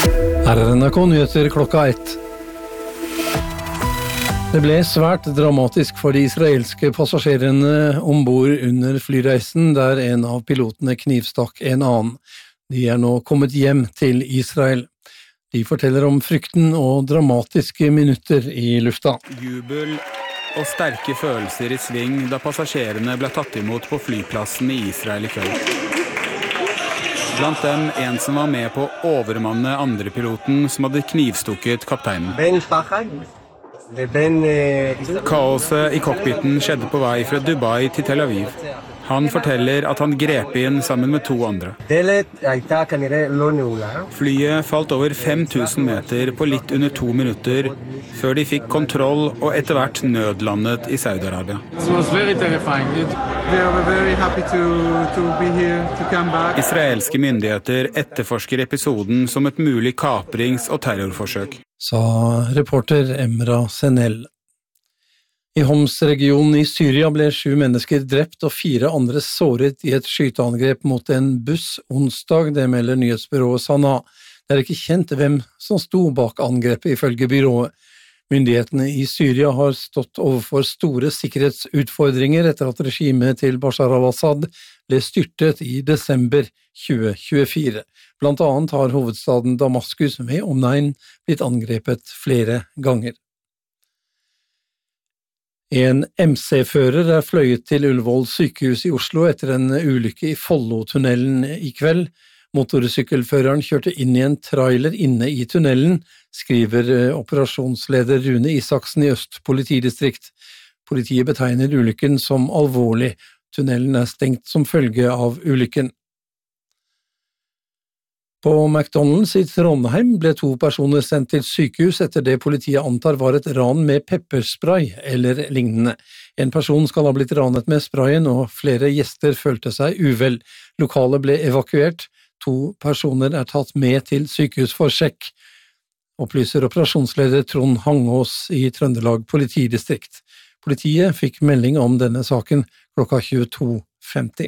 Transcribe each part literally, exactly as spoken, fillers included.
Her er N R K Nyheter klokka ett. Det ble svært dramatisk for de israelske passasjerene ombord under flyreisen, der en av pilotene knivstakk en annen. De er nå kommet hjem til Israel. De forteller om frykten og dramatiske minutter i lufta. Jubel og sterke følelser i sving da passasjerene ble tatt imot på flyplassen i Israel i kveld. Blant dem en som var med på å overmanne andre piloten som hadde knivstukket kapteinen. Kaoset i cockpiten skjedde på vei fra Dubai til Tel Aviv. Han forteller at han grep inn sammen med to andre. Flyet falt over fem tusen meter på litt under to minutter, før de fikk kontroll og etter hvert nødlandet i Saudi-Arabia. Israelske myndigheter etterforsker episoden som et mulig kaprings- og terrorforsøk, sa reporter Emra Senel. I Homs-regionen i Syria ble sju mennesker drept og fire andre såret i et skyteangrep mot en buss onsdag, det melder nyhetsbyrået Sana. Det er ikke kjent hvem som sto bak angrepet ifølge byrået. Myndighetene i Syria har stått overfor store sikkerhetsutfordringer etter at regimet til Bashar al-Assad ble styrtet i desember tjue tjuefire. Blant annet har hovedstaden Damaskus med omegn blitt angrepet flere ganger. En M C-fører er fløyet til Ullevål sykehus i Oslo etter en ulykke i Follotunnelen i kveld. Motorsykkelføreren kjørte inn i en trailer inne i tunnelen, skriver operasjonsleder Rune Isaksen i Øst politidistrikt. Politiet betegner ulykken som alvorlig. Tunnelen er stengt som følge av ulykken. På McDonald's i Trondheim ble to personer sendt til sykehus etter det politiet antar var et ran med pepperspray eller lignende. En person skal ha blitt ranet med sprayen, og flere gjester følte seg uvel. Lokalet ble evakuert. To personer er tatt med til sykehus for sjekk, opplyser operasjonsleder Trond Hangås i Trøndelag politidistrikt. Politiet fikk melding om denne saken klokka tjueto femti.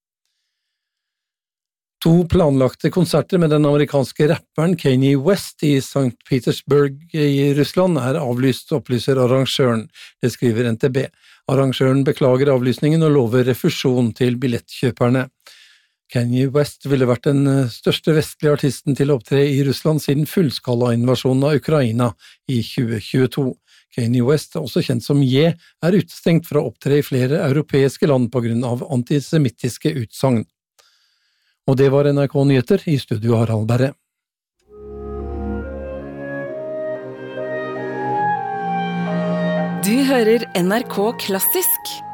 To planlagte konserter med den amerikanske rapperen Kanye West i Sankt Petersburg i Russland er avlyst, opplyser arrangøren. Det skriver N T B. Arrangøren beklager avlysningen og lover refusjon til billettkjøperne. Kanye West ville vært den største vestlige artisten til å opptre i Russland siden fullskala-invasjonen av Ukraina i tjue tjueto. Kanye West, også kjent som Ye, er utestengt fra å opptre i flere europeiske land på grunn av antisemittiske utsagn. Og det var N R K Nyheter, i studio Harald Berre. Du hører N R K Klassisk.